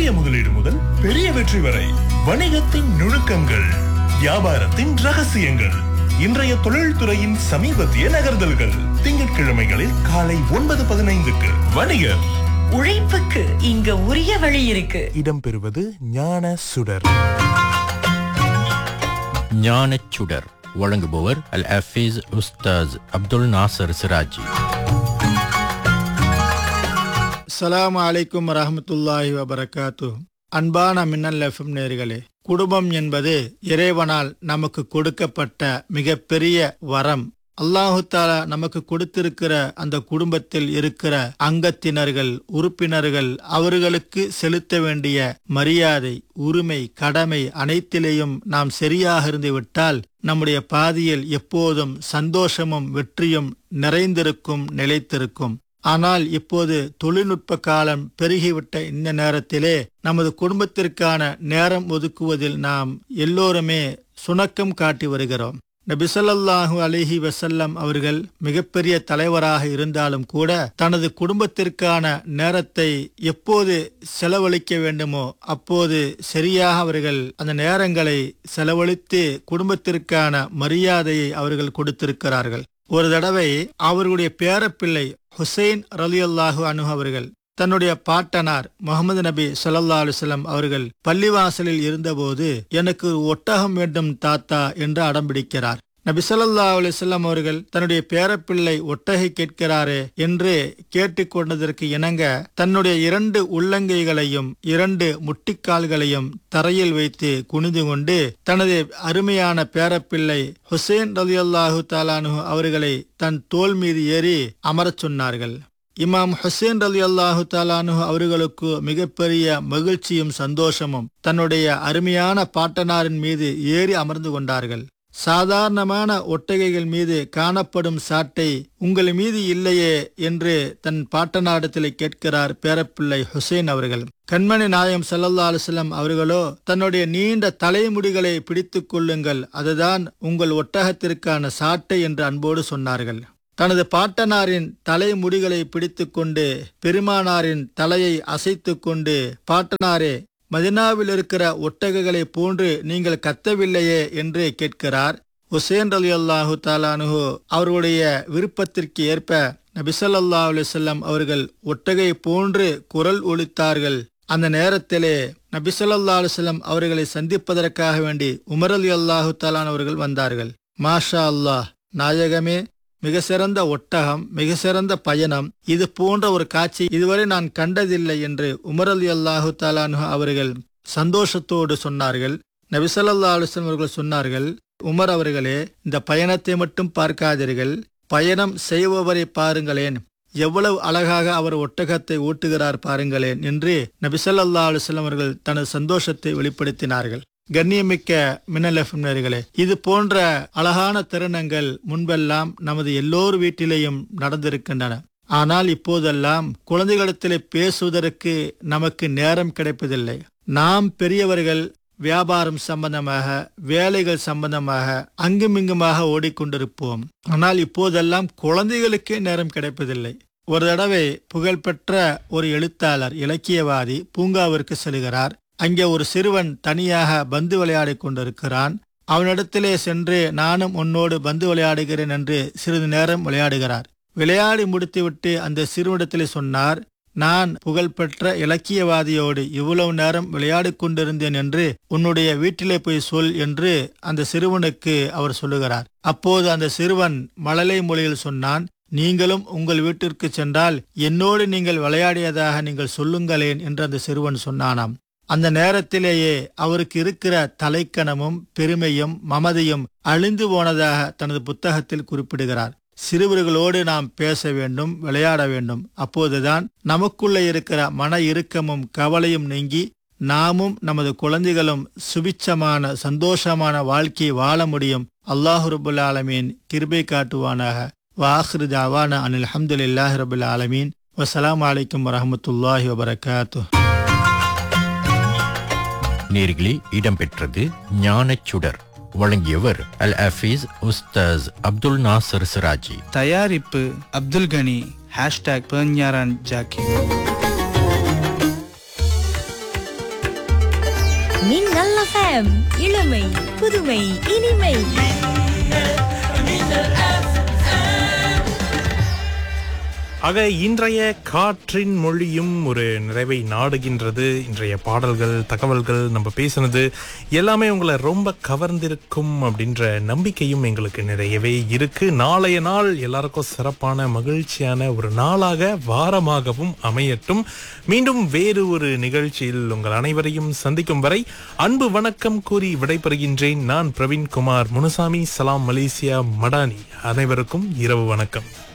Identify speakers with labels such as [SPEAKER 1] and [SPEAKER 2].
[SPEAKER 1] சிறிய முதலீடு முதல் பெரிய வெற்றி வரை வணிகத்தின் நுணுக்கங்கள், வியாபாரத்தின் ரகசியங்கள், இன்றைய தொழில்துறையின் சமீபத்திய நகர்தல்கள். திங்கட்கிழமைகளில் காலை 9:15க்கு வணிகர்.
[SPEAKER 2] உழைப்புக்கு இங்க உரிய வழி இருக்கு.
[SPEAKER 1] இடம்பெறுவது ஞான சுடர்.
[SPEAKER 3] ஞானச் சுடர் வழங்குபவர் அல் ஹஃபீஸ் உஸ்தாஸ் அப்துல் நாசர் சிராஜி.
[SPEAKER 4] அஸ்ஸலாமு அலைக்கும் வரஹ்மத்துல்லாஹி வபரகாத்து. அன்பான மின்னல் எஃப்எம் நேயர்களே, குடும்பம் என்பது இறைவனால் நமக்கு கொடுக்கப்பட்ட மிகப்பெரிய வரம். அல்லாஹு தஆலா நமக்கு கொடுத்திருக்கிற அந்த குடும்பத்தில் இருக்கிற அங்கத்தினர்கள், உறுப்பினர்கள், அவர்களுக்கு செலுத்த வேண்டிய மரியாதை, உரிமை, கடமை அனைத்திலேயும் நாம் சரியாக இருந்து விட்டால் நம்முடைய பாதையில் எப்போதும் சந்தோஷமும் வெற்றியும் நிறைந்திருக்கும், நிலைத்திருக்கும். ஆனால் இப்போது தொழில்நுட்ப காலம் பெருகிவிட்ட இந்த நேரத்திலே நமது குடும்பத்திற்கான நேரம் ஒதுக்குவதில் நாம் எல்லோருமே சுணக்கம் காட்டி வருகிறோம். நபி ஸல்லல்லாஹு அலைஹி வஸல்லம் அவர்கள் மிகப்பெரிய தலைவராக இருந்தாலும் கூட தனது குடும்பத்திற்கான நேரத்தை எப்போது செலவழிக்க வேண்டுமோ அப்போது சரியாக அவர்கள் அந்த நேரங்களை செலவழித்து குடும்பத்திற்கான மரியாதையை அவர்கள் கொடுத்திருக்கிறார்கள். ஒரு தடவை அவர்களுடைய பேரப்பிள்ளை ஹுசைன் ரலியல்லாஹு அன்ஹு அவர்கள் தன்னுடைய பாட்டனார் முகமது நபி ஸல்லல்லாஹு அலைஹி வஸல்லம் அவர்கள் பள்ளிவாசலில் இருந்தபோது எனக்கு ஒரு ஒட்டகம் வேண்டும் தாத்தா என்று அடம்பிடிக்கிறார். நபி ஸல்லல்லாஹு அலைஹி வஸல்லம் அவர்கள் தன்னுடைய பேரப்பிள்ளை ஒட்டகை கேட்கிறாரே என்று கேட்டுக்கொண்டதற்கு இணங்க தன்னுடைய 2 உள்ளங்கைகளையும் 2 முட்டிக்கால்களையும் தரையில் வைத்து குனிந்து கொண்டு தனது அருமையான பேரப்பிள்ளை ஹுசைன் ரலியல்லாஹு தஆலா அன்ஹு அவர்களை தன் தோள் மீது ஏறி அமரச் சொன்னார்கள். இமாம் ஹுசைன் ரலியல்லாஹு தஆலா அன்ஹு அவர்களுக்கு மிகப்பெரிய மகிழ்ச்சியும் சந்தோஷமும் தன்னுடைய அருமையான பாட்டனாரின் மீது ஏறி அமர்ந்து கொண்டார்கள். சாதாரணமான ஒட்டகைகள் மீது காணப்படும் சாட்டை உங்கள் மீது இல்லையே என்று தன் பாட்டனாரிடத்தில் கேட்கிறார் பேரப்பிள்ளை ஹுசைன் அவர்கள். கண்மணி நாயகம் ஸல்லல்லாஹு அலைஹி வஸல்லம் அவர்களோ தன்னுடைய நீண்ட தலைமுடிகளை பிடித்துக் கொள்ளுங்கள், அதுதான் உங்கள் ஒட்டகத்திற்கான சாட்டை என்று அன்போடு சொன்னார்கள். தனது பாட்டனாரின் தலைமுடிகளை பிடித்துக் கொண்டு பெருமானாரின் தலையை அசைத்து கொண்டு, பாட்டனாரே, மதினாவில் இருக்கிற ஒட்டகைகளை போன்று நீங்கள் கத்தவில்லையே என்று கேட்கிறார். ஹுசைன் ரலியல்லாஹு தஆலா அன்ஹு அவர்களுடைய விருப்பத்திற்கு ஏற்ப நபி ஸல்லல்லாஹு அலைஹி வஸல்லம் அவர்கள் ஒட்டகை போன்று குரல் ஒலித்தார்கள். அந்த நேரத்திலே நபி ஸல்லல்லாஹு அலைஹி வஸல்லம் அவர்களை சந்திப்பதற்காக வேண்டி உமர் ரலியல்லாஹு தஆலா அவர்கள் வந்தார்கள். மாஷா அல்லாஹ், நாயகமே, மிக சிறந்த ஒட்டகம், மிக சிறந்த பயணம், இது போன்ற ஒரு காட்சி இதுவரை நான் கண்டதில்லை என்று உமர் ரலியல்லாஹு தஆலா அன்ஹு அவர்கள் சந்தோஷத்தோடு சொன்னார்கள். நபி ஸல்லல்லாஹு அலைஹி வஸல்லம் அவர்கள் சொன்னார்கள், உமர் அவர்களே, இந்த பயணத்தை மட்டும் பார்க்காதீர்கள், பயணம் செய்பவரை பாருங்களேன், எவ்வளவு அழகாக அவர் ஒட்டகத்தை ஓட்டுகிறார் பாருங்களேன் என்று நபி ஸல்லல்லாஹு அலைஹி வஸல்லம் அவர்கள் தனது சந்தோஷத்தை வெளிப்படுத்தினார்கள். கண்ணியமிக்க மின்னல் எஃப்எம் நேயர்களே, இது போன்ற அழகான தருணங்கள் முன்பெல்லாம் நமது எல்லோர் வீட்டிலேயும் நடந்திருக்கின்றன. ஆனால் இப்போதெல்லாம் குழந்தைகளிடத்திலே பேசுவதற்கு நமக்கு நேரம் கிடைப்பதில்லை. நாம் பெரியவர்கள் வியாபாரம் சம்பந்தமாக, வேலைகள் சம்பந்தமாக அங்குமிங்குமாக ஓடிக்கொண்டிருப்போம். ஆனால் இப்போதெல்லாம் குழந்தைகளுக்கே நேரம் கிடைப்பதில்லை. ஒரு தடவை புகழ்பெற்ற ஒரு எழுத்தாளர், இலக்கியவாதி பூங்காவிற்கு செல்கிறார். அங்கே ஒரு சிறுவன் தனியாக பந்து விளையாடி கொண்டிருக்கிறான். அவனிடத்திலே சென்று நானும் உன்னோடு பந்து விளையாடுகிறேன் என்று சிறிது நேரம் விளையாடுகிறார். விளையாடி முடித்துவிட்டு அந்த சிறுவனிடத்திலே சொன்னார், நான் புகழ்பெற்ற இலக்கியவாதியோடு இவ்வளவு நேரம் விளையாடி கொண்டிருந்தேன் என்று உன்னுடைய வீட்டிலே போய் சொல் என்று அந்த சிறுவனுக்கு அவர் சொல்லுகிறார். அப்போது அந்த சிறுவன் மழலை மொழியில் சொன்னான், நீங்களும் உங்கள் வீட்டிற்கு சென்றால் என்னோடு நீங்கள் விளையாடியதாக நீங்கள் சொல்லுங்களேன் என்று அந்த சிறுவன் சொன்னானாம். அந்த நேரத்திலேயே அவருக்கு இருக்கிற தலைக்கணமும் பெருமையும் மமதையும் அழிந்து போனதாக தனது புத்தகத்தில் குறிப்பிடுகிறார். சிறுவர்களோடு நாம் பேச வேண்டும், விளையாட வேண்டும். அப்போதுதான் நமக்குள்ள இருக்கிற மன இறுக்கமும் கவலையும் நீங்கி நாமும் நமது குழந்தைகளும் சுபிட்சமான சந்தோஷமான வாழ்க்கையை வாழ முடியும். அல்லாஹ் ரப்புல் ஆலமீன் கிருபை காட்டுவானாக. வாஹிரு தஅவானா அனில் ஹம்துலில்லாஹி ரப்பில் ஆலமீன். வஸ்ஸலாமு அலைக்கும் வரஹ்மத்துல்லாஹி வபரகாத்துஹு.
[SPEAKER 3] நேர்களே, இடம்பெற்றது ஞானச் சுடர். வழங்கியவர் அல் ஹஃபீஸ் உஸ்தாஸ் அப்துல் நாசர் சிராஜி.
[SPEAKER 5] தயாரிப்பு அப்துல் கனி. #பேஞ்ஞாரான் ஜாக்கி.
[SPEAKER 2] மின்னல் FM, இளமை புதுமை இனிமை.
[SPEAKER 1] ஆக இன்றைய காற்றின் மொழியும் ஒரு நிறைவை நாடுகின்றது. இன்றைய பாடல்கள், தகவல்கள், நம்ம பேசுனது எல்லாமே உங்களை ரொம்ப கவர்ந்திருக்கும் அப்படின்ற நம்பிக்கையும் எங்களுக்கு நிறையவே இருக்கு. நாளைய நாள் எல்லாருக்கும் சிறப்பான மகிழ்ச்சியான ஒரு நாளாக, வாரமாகவும் அமையட்டும். மீண்டும் வேறு ஒரு நிகழ்ச்சியில் உங்கள் அனைவரையும் சந்திக்கும் வரை அன்பு வணக்கம் கூறி விடைபெறுகின்றேன். நான் பிரவீன்குமார் முனுசாமி. சலாம் மலேசியா மடானி. அனைவருக்கும் இரவு வணக்கம்.